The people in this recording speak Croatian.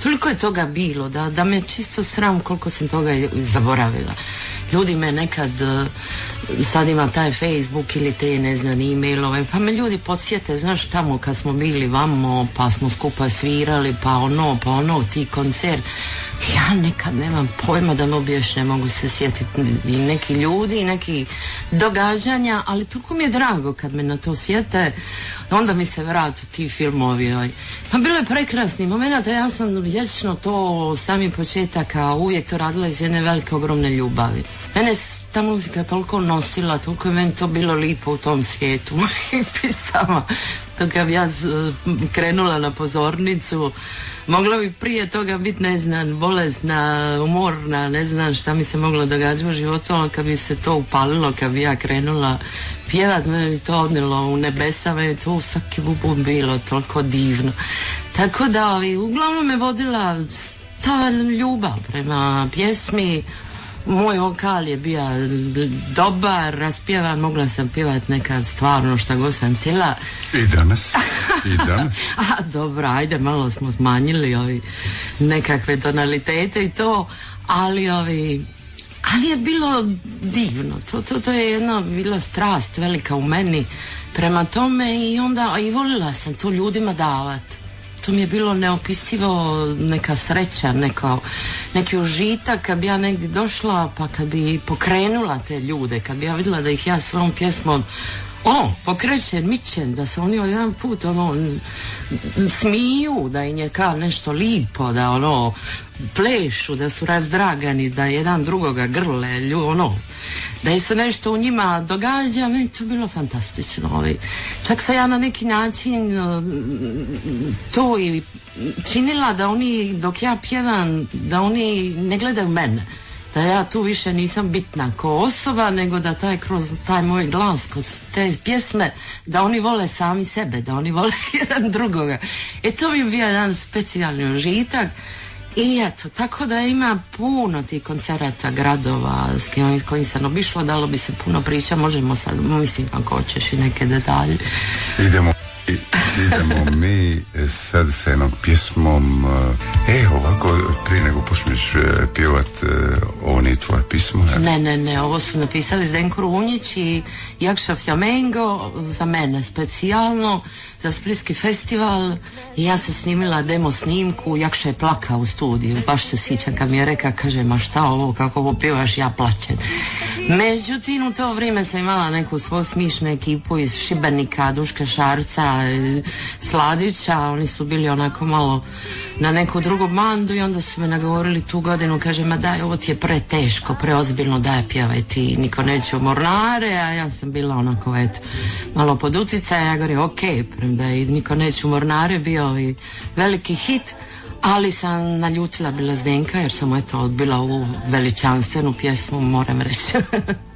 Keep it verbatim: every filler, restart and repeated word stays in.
toliko je toga bilo da, da me čisto sram koliko sam toga zaboravila. Ljudi me nekad, sad ima taj Facebook ili te ne znam e-mailove, pa me ljudi podsjete, znaš, tamo kad smo bili vamo, pa smo skupa svirali, pa ono, pa ono, ti koncert. Ja nekad nemam pojma da me obješ, ne mogu se sjetiti i neki ljudi i neki događanja, ali toliko mi je drago kad me na to sjete, onda mi se vratu ti filmovi. Oj. Pa bilo je prekrasni momenta, ja sam vječno to sami početaka uvijek to radila iz jedne velike ogromne ljubavi. Mene ta muzika toliko nosila, toliko je meni to bilo lipo u tom svijetu mojih pisama. To kad bi ja krenula na pozornicu, mogla bi prije toga biti, ne znam, bolesna, umorna, ne znam šta mi se moglo događati u životu, ali kad bi se to upalilo, kad bi ja krenula pjevat, me bi to odnilo u nebesa, me bi to u svaki bubun bilo toliko divno. Tako da, uglavnom me vodila ta ljubav prema pjesmi. Moj vokal je bio dobar, raspjevan, mogla sam pjevat nekad stvarno šta god sam htjela. I danas? I danas? A dobro, ajde, malo smo smanjili ovi nekakve tonalitete i to, ali ovi, ali je bilo divno, to, to, to je jedna bila strast velika u meni prema tome i onda i volila sam to ljudima davati. To mi je bilo neopisivo, neka sreća, neko, neki užitak kad bi ja negdje došla, pa kad bi pokrenula te ljude, kad bi ja vidjela da ih ja svom pjesmom o, pokrećem, mičem, da se oni jedan put ono smiju, da im je kao nešto lipo, da ono plešu, da su razdragani, da jedan drugoga grle, lju, ono, da je se nešto u njima događa, meni to bilo fantastično. Čak sam ja na neki način to i činila da oni, dok ja pjevam, da oni ne gledaju mene. Da ja tu više nisam bitna ko osoba, nego da taj kroz taj moj glas, kroz te pjesme, da oni vole sami sebe, da oni vole jedan drugoga. E to mi je bio jedan specijalni užitak. I eto, tako da ima puno tih koncerata, gradova s kojim, kojim sam obišla, dalo bi se puno priča, možemo sad, mislim ako hoćeš i neke detalje. Idemo. I, idemo mi sad sa jednom pjesmom. E, ovako, prije nego počneš pjevat, ovo nije tvoje pismo? Ne, ne, ne, ovo su napisali Zdenko Runjić i Jakša Flamengo za mene specijalno za Splitski festival i ja sam snimila demo snimku, Jakša je plakao u studiju, baš se sjećam kad mi je rekao, kaže, ma šta ovo, kako ovo pjevaš, ja plaćem. Međutim, u to vrijeme sam imala neku svoju smišnu ekipu iz Šibenika, Duška Šarca, Sladića, oni su bili onako malo na neku drugu bandu i onda su me nagovorili tu godinu, kaže, ma daj, ovo ti je preteško, preozbiljno, daj, pjevaj ti, niko neće u Mornare, a ja sam bila onako, eto, malo pod utjecajem, ja govorim, ok, premda je niko neće u Mornare bio i veliki hit, ali sam naljutila bila Zdenka jer sam eto odbila ovu veličanstvenu pjesmu, moram reći.